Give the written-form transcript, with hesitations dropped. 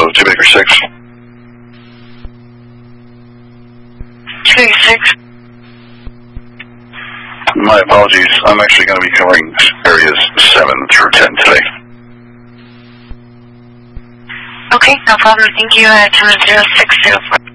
2 Baker 6. 286. My apologies. I'm actually going to be covering areas 7 through 10 today. Okay, no problem. Thank you. 10-0604.